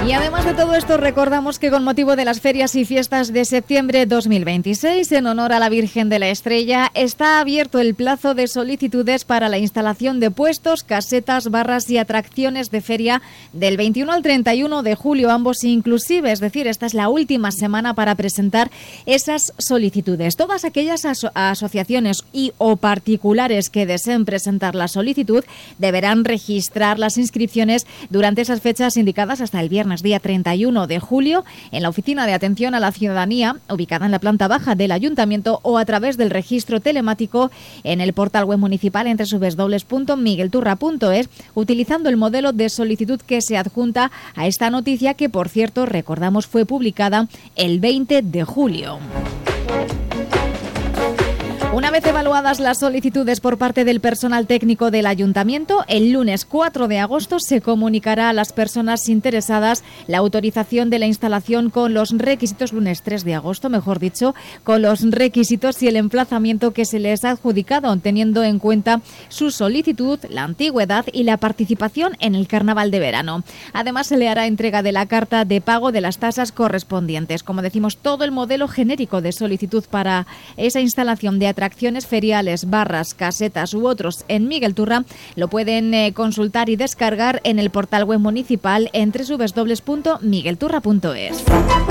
Y además de todo esto, recordamos que con motivo de las ferias y fiestas de septiembre 2026, en honor a la Virgen de la Estrella, está abierto el plazo de solicitudes para la instalación de puestos, casetas, barras y atracciones de feria del 21 al 31 de julio, ambos inclusive. Es decir, esta es la última semana para presentar esas solicitudes. Todas aquellas asociaciones y o particulares que deseen presentar la solicitud deberán registrar las inscripciones durante esas fechas indicadas hasta el viernes día 31 de julio en la Oficina de Atención a la Ciudadanía, ubicada en la planta baja del Ayuntamiento, o a través del registro telemático en el portal web municipal en www.miguelturra.es, utilizando el modelo de solicitud que se adjunta a esta noticia, que por cierto recordamos fue publicada el 20 de julio. Una vez evaluadas las solicitudes por parte del personal técnico del Ayuntamiento, el lunes 4 de agosto se comunicará a las personas interesadas la autorización de la instalación con los requisitos, lunes 3 de agosto, mejor dicho, con los requisitos y el emplazamiento que se les ha adjudicado, teniendo en cuenta su solicitud, la antigüedad y la participación en el Carnaval de verano. Además, se le hará entrega de la carta de pago de las tasas correspondientes. Como decimos, todo el modelo genérico de solicitud para esa instalación de atracciones feriales, barras, casetas u otros en Miguel Turra lo pueden consultar y descargar en el portal web municipal en www.miguelturra.es.